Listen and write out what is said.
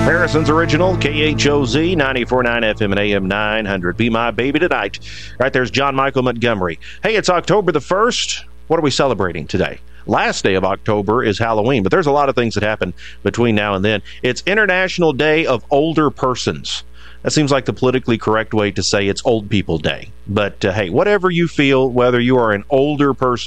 Harrison's original, KHOZ, 94.9 FM and AM 900. Be My Baby Tonight. Right there's John Michael Montgomery. Hey, it's October the 1st. What are we celebrating today? Last day of October is Halloween, but there's a lot of things that happen between now and then. It's International Day of Older Persons. That seems like the politically correct way to say it's Old People Day. But hey, whatever you feel, whether you are an older person